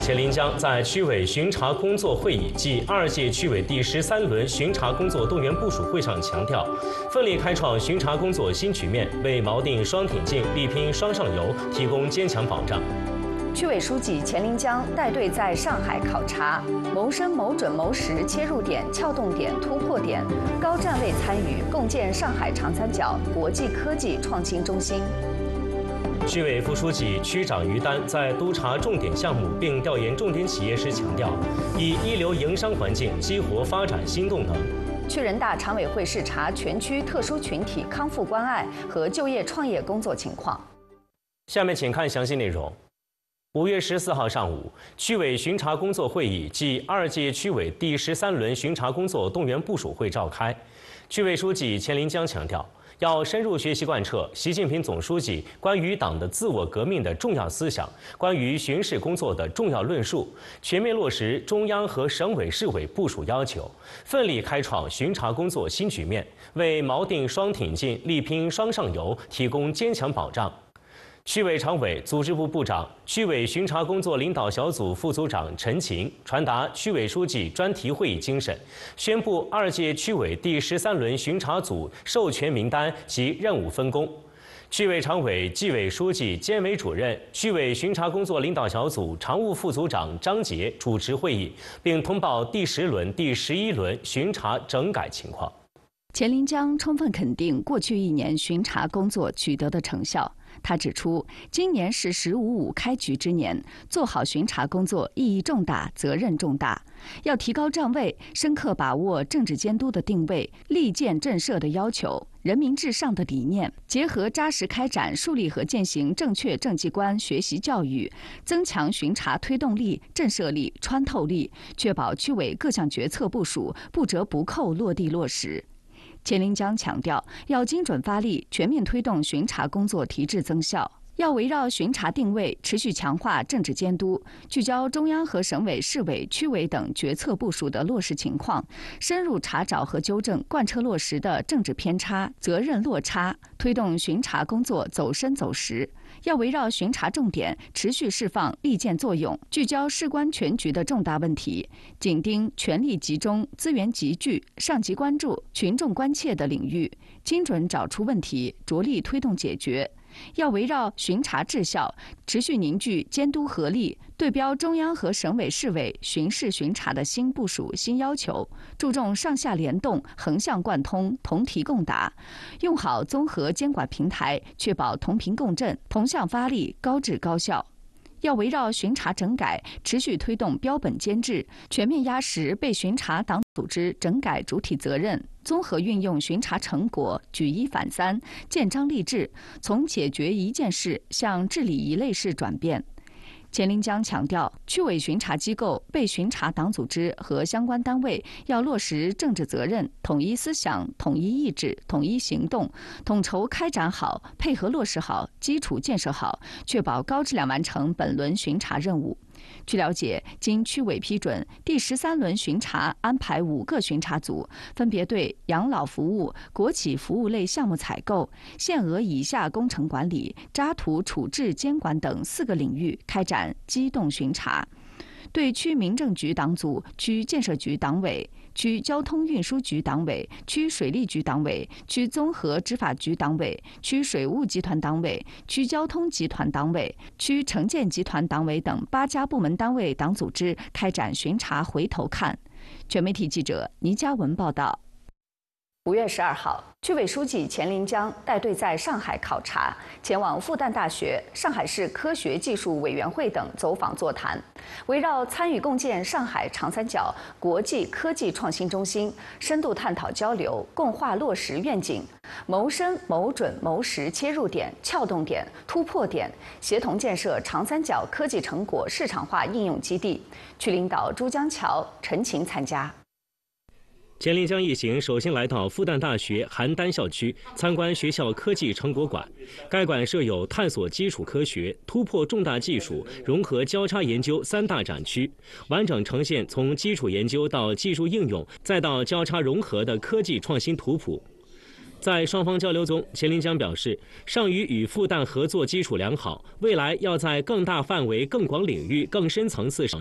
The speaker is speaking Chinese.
黔临江在区委巡查工作会议暨2届区委第13轮巡查工作动员部署会上强调，奋力开创巡查工作新局面，为锚定双挺进、力拼双上游提供坚强保障。 区委书记黔临江带队在上海考察，谋生、谋准、谋实切入点、撬动点、突破点，高站位参与，共建上海长三角国际科技创新中心。 区委副书记、区长于丹在督查重点项目并调研重点企业时强调，以一流营商环境激活发展新动能。 区人大常委会视察全区特殊群体康复关爱和就业创业工作情况。 下面请看详细内容。5月14号上午，区委巡查工作会议暨2届区委第13轮巡查工作动员部署会召开。区委书记黔临江强调，要深入学习贯彻习近平总书记关于党的自我革命的重要思想，关于巡视工作的重要论述，全面落实中央和省委市委部署要求，奋力开创巡查工作新局面，为锚定双挺进、力拼双上游提供坚强保障。区委常委、组织部部长、区委巡查工作领导小组副组长陈琴传达区委书记专题会议精神，宣布2届区委第13轮巡查组授权名单及任务分工。区委常委、纪委书记兼委主任、区委巡查工作领导小组常务副组长张杰主持会议，并通报第10轮、第11轮巡查整改情况。 黔临江充分肯定过去1年巡查工作取得的成效。他指出，今年是“15.5”开局之年，做好巡查工作意义重大、责任重大。要提高站位，深刻把握政治监督的定位、立建震慑的要求、人民至上的理念，结合扎实开展树立和践行正确政绩观学习教育，增强巡查推动力、震慑力、穿透力，确保区委各项决策部署不折不扣落地落实。黔临江强调，要精准发力，全面推动巡查工作提质增效。要围绕巡查定位，持续强化政治监督，聚焦中央和省委、市委、区委等决策部署的落实情况，深入查找和纠正贯彻落实的政治偏差、责任落差，推动巡查工作走深走实。要围绕巡查重点，持续释放利剑作用，聚焦事关全局的重大问题，紧盯权力集中、资源集聚、上级关注、群众关切的领域，精准找出问题，着力推动解决。要围绕巡查治效，持续凝聚监督合力，对标中央和省委市委巡视巡查的新部署、新要求，注重上下联动、横向贯通、同题共达，用好综合监管平台，确保同频共振、同向发力、高质高效。要围绕巡查整改，持续推动标本兼治，全面压实被巡查党组织整改主体责任，综合运用巡查成果，举一反三，建章立制，从解决一件事向治理一类事转变。黔临江强调，区委巡查机构、被巡查党组织和相关单位要落实政治责任，统一思想、统一意志、统一行动，统筹开展好，配合落实好，基础建设好，确保高质量完成本轮巡查任务。据了解，经区委批准，第13轮巡查安排5个巡查组，分别对养老服务、国企服务类项目采购、限额以下工程管理、渣土处置监管等4个领域开展机动巡查。对区民政局党组、区建设局党委、区交通运输局党委、区水利局党委、区综合执法局党委、区水务集团党委、区交通集团党委、区城建集团党委等8家部门单位党组织开展巡查回头看。全媒体记者倪嘉文报道。5月12号，区委书记黔临江带队在上海考察，前往复旦大学、上海市科学技术委员会等走访座谈，围绕参与共建上海长三角国际科技创新中心，深度探讨交流，共话落实愿景，谋深、谋准、谋实切入点、撬动点、突破点，协同建设长三角科技成果市场化应用基地。区领导朱江桥、陈琴参加。 黔临江一行首先来到复旦大学邯郸校区，参观学校科技成果馆。该馆设有探索基础科学、突破重大技术、融合交叉研究3大展区，完整呈现从基础研究到技术应用再到交叉融合的科技创新图谱。 在双方交流中，钱林江表示，上虞与复旦合作基础良好，未来要在更大范围、更广领域、更深层次上